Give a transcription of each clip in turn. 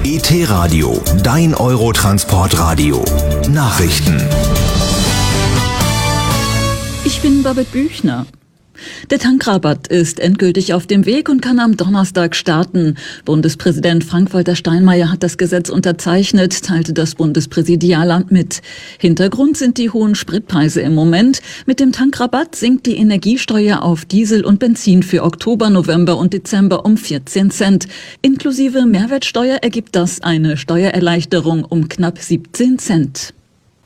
ET-Radio, dein Eurotransportradio. Nachrichten. Ich bin Babette Büchner. Der Tankrabatt ist endgültig auf dem Weg und kann am Donnerstag starten. Bundespräsident Frank-Walter Steinmeier hat das Gesetz unterzeichnet, teilte das Bundespräsidialamt mit. Hintergrund sind die hohen Spritpreise im Moment. Mit dem Tankrabatt sinkt die Energiesteuer auf Diesel und Benzin für Oktober, November und Dezember um 14 Cent. Inklusive Mehrwertsteuer ergibt das eine Steuererleichterung um knapp 17 Cent.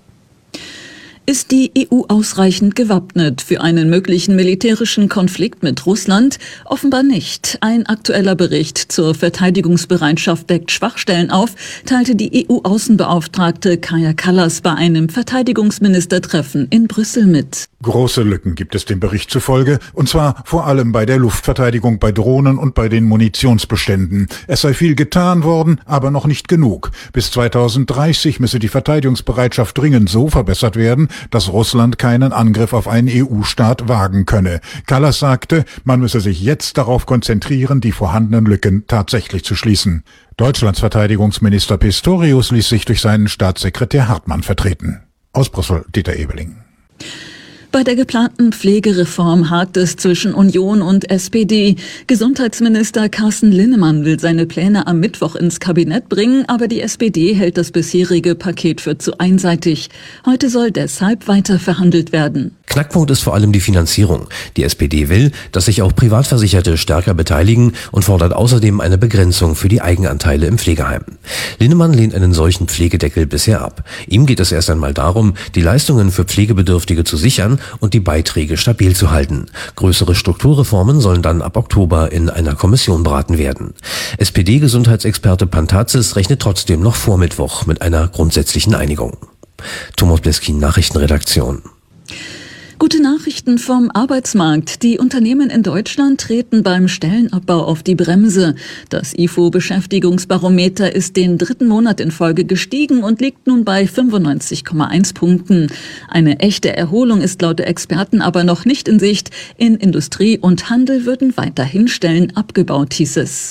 Ist die EU ausreichend gewappnet für einen möglichen militärischen Konflikt mit Russland? Offenbar nicht. Ein aktueller Bericht zur Verteidigungsbereitschaft deckt Schwachstellen auf, teilte die EU-Außenbeauftragte Kaja Kallas bei einem Verteidigungsministertreffen in Brüssel mit. Große Lücken gibt es dem Bericht zufolge, und zwar vor allem bei der Luftverteidigung, bei Drohnen und bei den Munitionsbeständen. Es sei viel getan worden, aber noch nicht genug. Bis 2030 müsse die Verteidigungsbereitschaft dringend so verbessert werden, dass Russland keinen Angriff auf einen EU-Staat wagen könne. Kallas sagte, man müsse sich jetzt darauf konzentrieren, die vorhandenen Lücken tatsächlich zu schließen. Deutschlands Verteidigungsminister Pistorius ließ sich durch seinen Staatssekretär Hartmann vertreten. Aus Brüssel, Dieter Ebeling. Bei der geplanten Pflegereform hakt es zwischen Union und SPD. Gesundheitsminister Carsten Linnemann will seine Pläne am Mittwoch ins Kabinett bringen, aber die SPD hält das bisherige Paket für zu einseitig. Heute soll deshalb weiter verhandelt werden. Knackpunkt ist vor allem die Finanzierung. Die SPD will, dass sich auch Privatversicherte stärker beteiligen und fordert außerdem eine Begrenzung für die Eigenanteile im Pflegeheim. Linnemann lehnt einen solchen Pflegedeckel bisher ab. Ihm geht es erst einmal darum, die Leistungen für Pflegebedürftige zu sichern und die Beiträge stabil zu halten. Größere Strukturreformen sollen dann ab Oktober in einer Kommission beraten werden. SPD-Gesundheitsexperte Pantazis rechnet trotzdem noch vor Mittwoch mit einer grundsätzlichen Einigung. Thomas Bleskin, Nachrichtenredaktion. Gute Nachrichten vom Arbeitsmarkt. Die Unternehmen in Deutschland treten beim Stellenabbau auf die Bremse. Das IFO-Beschäftigungsbarometer ist den 3. Monat in Folge gestiegen und liegt nun bei 95,1 Punkten. Eine echte Erholung ist laut der Experten aber noch nicht in Sicht. In Industrie und Handel würden weiterhin Stellen abgebaut, hieß es.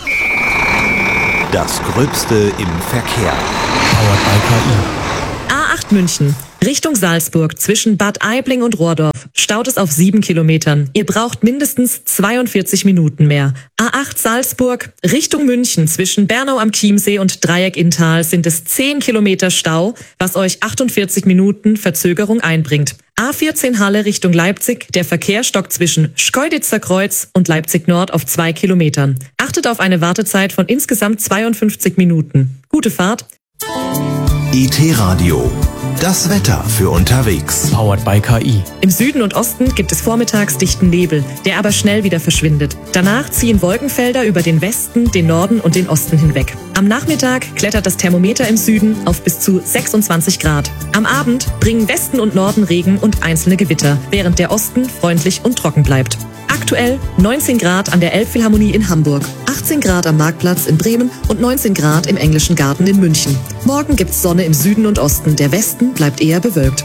Das Gröbste im Verkehr. Powered by KI. A8 München. Richtung Salzburg zwischen Bad Aibling und Rohrdorf staut es auf 7 Kilometern. Ihr braucht mindestens 42 Minuten mehr. A8 Salzburg Richtung München zwischen Bernau am Chiemsee und Dreieck-Inntal sind es 10 Kilometer Stau, was euch 48 Minuten Verzögerung einbringt. A14 Halle Richtung Leipzig, der Verkehr stockt zwischen Schkeuditzer Kreuz und Leipzig Nord auf 2 Kilometern. Achtet auf eine Wartezeit von insgesamt 52 Minuten. Gute Fahrt. ET-Radio. Das Wetter für unterwegs. Powered by KI. Im Süden und Osten gibt es vormittags dichten Nebel, der aber schnell wieder verschwindet. Danach ziehen Wolkenfelder über den Westen, den Norden und den Osten hinweg. Am Nachmittag klettert das Thermometer im Süden auf bis zu 26 Grad. Am Abend bringen Westen und Norden Regen und einzelne Gewitter, während der Osten freundlich und trocken bleibt. Aktuell 19 Grad an der Elbphilharmonie in Hamburg, 18 Grad am Marktplatz in Bremen und 19 Grad im Englischen Garten in München. Morgen gibt's Sonne im Süden und Osten, der Westen bleibt eher bewölkt.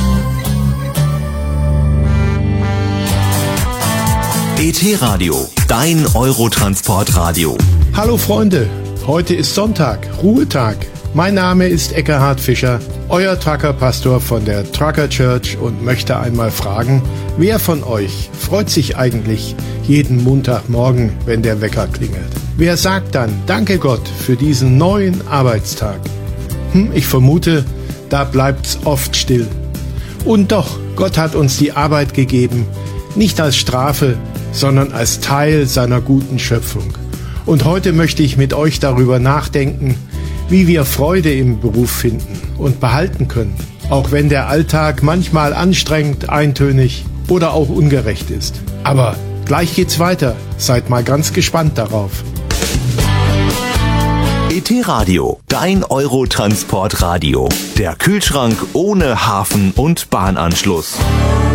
ET-Radio, dein Eurotransportradio. Hallo Freunde, heute ist Sonntag, Ruhetag. Mein Name ist Eckhard Fischer, euer Trucker-Pastor von der Trucker Church und möchte einmal fragen, wer von euch freut sich eigentlich jeden Montagmorgen, wenn der Wecker klingelt? Wer sagt dann, danke Gott für diesen neuen Arbeitstag? Ich vermute, da bleibt's oft still. Und doch, Gott hat uns die Arbeit gegeben, nicht als Strafe, sondern als Teil seiner guten Schöpfung. Und heute möchte ich mit euch darüber nachdenken, wie wir Freude im Beruf finden und behalten können, auch wenn der Alltag manchmal anstrengend, eintönig oder auch ungerecht ist. Aber gleich geht's weiter, seid mal ganz gespannt darauf. ET-Radio, dein Eurotransportradio. Der Kühlschrank ohne Hafen- und Bahnanschluss.